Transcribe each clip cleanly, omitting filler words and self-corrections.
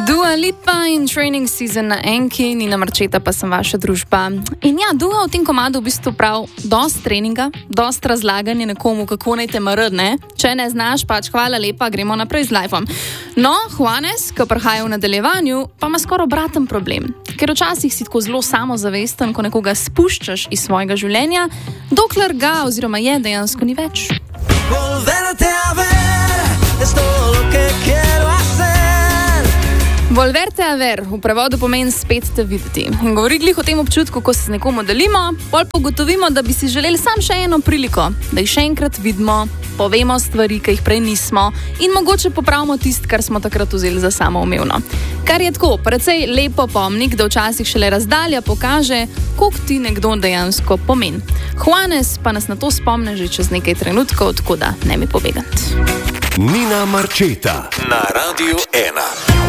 Dua Lipa in Training Season na Enki, Nina Marčeta pa sem vaša družba. In ja, Dua v tem komadu v bistvu prav dost treninga, dost razlaganje nekomu, kako naj te mrdne. Če ne znaš, pač hvala lepa, gremo naprej z liveom. No, Juanes, ki prihaja v nadaljevanju, pa ima skoraj obraten problem. Ker včasih si tako zelo samozavesten, ko nekoga spuščaš iz svojega življenja, dokler ga oziroma je dejansko ni več. Volverte a ver, v prevodu pomeni spet te videti. In govori glih o tem občutku, ko se z nekomu delimo, pol pogotovimo, da bi si želeli sam še eno priliko, da jih še enkrat vidimo, povemo stvari, ki jih prej nismo in mogoče popravimo tisto, kar smo takrat vzeli za samoumevno. Kar je tako, precej lepo pomnik, da včasih šele razdalja pokaže, koliko ti nekdo dejansko pomeni. Juanes pa nas na to spomne že čez nekaj trenutkov, tako da ne mi pobegati. Nina Marčeta na Radiu 1.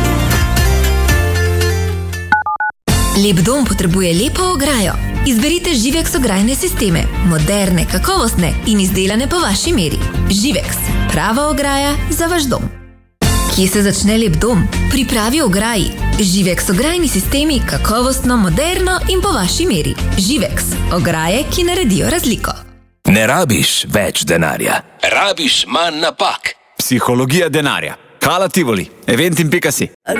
Lep dom potrebuje lepo ograjo. Izberite Živex ograjne sisteme. Moderne, kakovostne in izdelane po vaši meri. Živex. Prava ograja za vaš dom. Kje se začne lep dom? Pri pravi ograji. Živex ograjni sistemi kakovostno, moderno in po vaši meri. Živex. Ograje, ki naredijo razliko. Ne rabiš več denarja. Rabiš manj napak. Psihologija denarja. Kala Tivoli. Eventim.si.